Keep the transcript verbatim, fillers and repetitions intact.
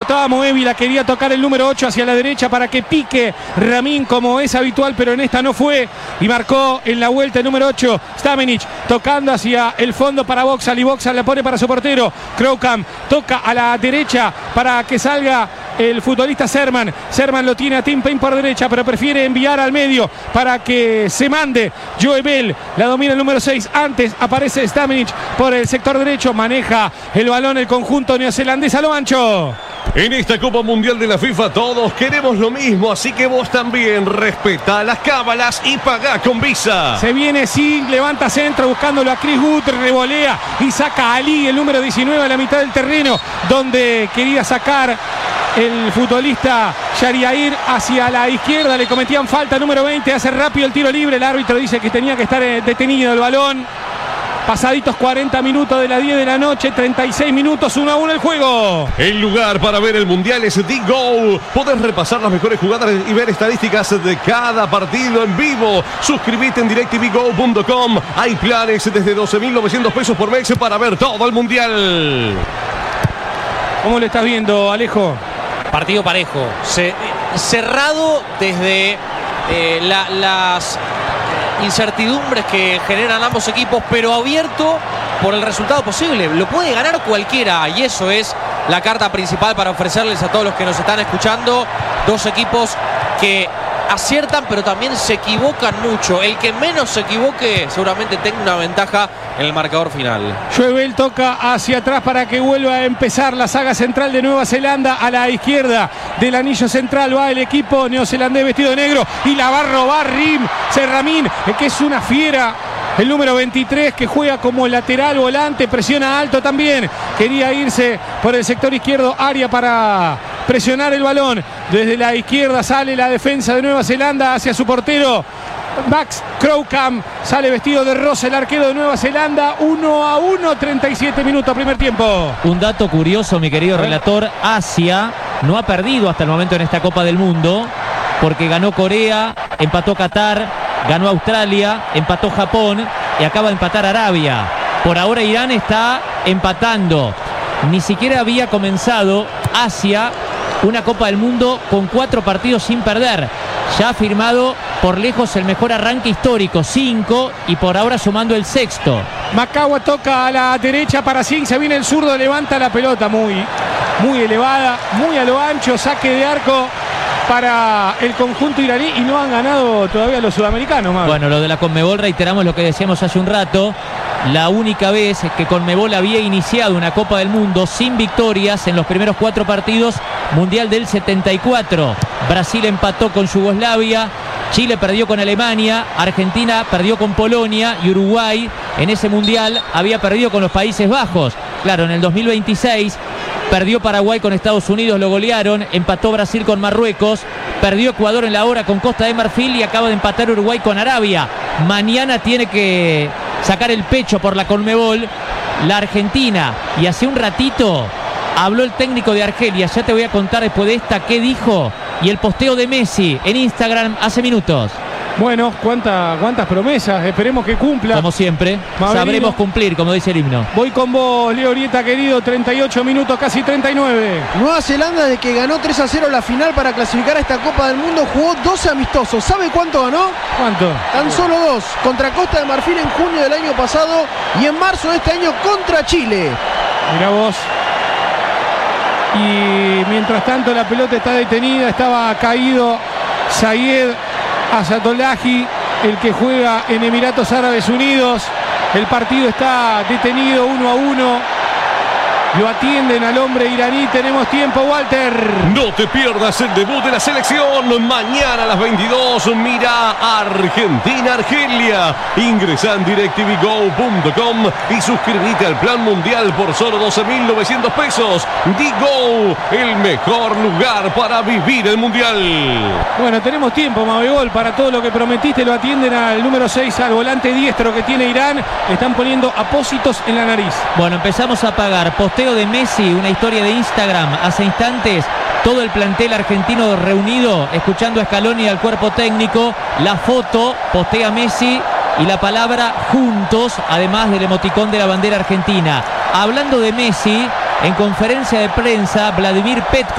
estaba Moevi, la quería tocar el número ocho hacia la derecha para que pique Ramín como es habitual, pero en esta no fue y marcó en la vuelta el número ocho, Stamenic, tocando hacia el fondo para Boxall y Boxall la pone para su portero, Crowcamp toca a la derecha para que salga el futbolista Serman. Serman lo tiene a Tim Payne por derecha, pero prefiere enviar al medio para que se mande Joe Bell. La domina el número seis. Antes aparece Stamenic por el sector derecho. Maneja el balón el conjunto neozelandés a lo ancho. En esta Copa Mundial de la FIFA todos queremos lo mismo, así que vos también respetá las cábalas y pagá con Visa. Se viene Singh, levanta centro buscándolo a Chris Wood, revolea y saca a Ali, el número diecinueve, a la mitad del terreno, donde quería sacar el futbolista Shariair hacia la izquierda. Le cometían falta, número veinte, hace rápido el tiro libre. El árbitro dice que tenía que estar detenido el balón. Pasaditos cuarenta minutos de las diez de la noche, treinta y seis minutos, uno a uno el juego. El lugar para ver el Mundial es D-Go. Podés repasar las mejores jugadas y ver estadísticas de cada partido en vivo. Suscríbete en directv go punto com. Hay planes desde doce mil novecientos pesos por mes para ver todo el Mundial. ¿Cómo lo estás viendo, Alejo? Partido parejo, Se, cerrado desde eh, la, las incertidumbres que generan ambos equipos, pero abierto por el resultado posible. Lo puede ganar cualquiera y eso es la carta principal para ofrecerles a todos los que nos están escuchando. Dos equipos que aciertan pero también se equivocan mucho. El que menos se equivoque seguramente tenga una ventaja en el marcador final. Joe Bell toca hacia atrás para que vuelva a empezar la saga central de Nueva Zelanda. A la izquierda del anillo central va el equipo neozelandés vestido de negro y la va a robar Rim Serramín, que es una fiera. El número veintitrés, que juega como lateral volante, presiona alto también. Quería irse por el sector izquierdo, área para presionar el balón. Desde la izquierda sale la defensa de Nueva Zelanda hacia su portero Max Crowcamp. Sale vestido de rosa el arquero de Nueva Zelanda. uno a uno, treinta y siete minutos, primer tiempo. Un dato curioso, mi querido relator. Asia no ha perdido hasta el momento en esta Copa del Mundo, porque ganó Corea, empató Qatar, ganó Australia, empató Japón y acaba de empatar Arabia. Por ahora Irán está empatando. Ni siquiera había comenzado Asia una Copa del Mundo con cuatro partidos sin perder. Ya ha firmado por lejos el mejor arranque histórico, cinco, y por ahora sumando el sexto. Macagua toca a la derecha para Singh, se viene el zurdo, levanta la pelota muy, muy elevada, muy a lo ancho, saque de arco para el conjunto iraní y no han ganado todavía los sudamericanos, Mauro. Bueno, lo de la Conmebol, reiteramos lo que decíamos hace un rato. La única vez que Conmebol había iniciado una Copa del Mundo sin victorias en los primeros cuatro partidos, Mundial del setenta y cuatro. Brasil empató con Yugoslavia, Chile perdió con Alemania, Argentina perdió con Polonia y Uruguay en ese Mundial había perdido con los Países Bajos. Claro, en el dos mil veintiséis perdió Paraguay con Estados Unidos, lo golearon, empató Brasil con Marruecos, perdió Ecuador en la hora con Costa de Marfil y acaba de empatar Uruguay con Arabia. Mañana tiene que sacar el pecho por la Conmebol la Argentina, y hace un ratito habló el técnico de Argelia. Ya te voy a contar después de esta qué dijo, y el posteo de Messi en Instagram hace minutos. Bueno, cuánta, cuántas promesas, esperemos que cumpla. Como siempre, Maverino. Sabremos cumplir, como dice el himno. Voy con vos, Leo Orieta, querido, treinta y ocho minutos, casi treinta y nueve. Nueva Zelanda, de que ganó tres a cero la final para clasificar a esta Copa del Mundo, jugó doce amistosos. ¿Sabe cuánto ganó? ¿Cuánto? Tan solo dos. Contra Costa de Marfil en junio del año pasado y en marzo de este año contra Chile. Mirá vos. Y mientras tanto la pelota está detenida, estaba caído Zayed Azatolahi, el que juega en Emiratos Árabes Unidos. El partido está detenido, uno a uno. Lo atienden al hombre iraní. Tenemos tiempo, Walter. No te pierdas el debut de la selección. Mañana a las veintidós. Mira Argentina-Argelia. Ingresa en directv go punto com y suscríbete al plan mundial por solo doce mil novecientos pesos. D-Go, el mejor lugar para vivir el mundial. Bueno, tenemos tiempo, Mabegol, para todo lo que prometiste. Lo atienden al número seis, al volante diestro que tiene Irán. Le están poniendo apósitos en la nariz. Bueno, empezamos a pagar. Posteo de Messi, una historia de Instagram. Hace instantes, todo el plantel argentino reunido, escuchando a Scaloni y al cuerpo técnico. La foto, postea Messi y la palabra juntos, además del emoticón de la bandera argentina. Hablando de Messi, en conferencia de prensa, Vladimir Petko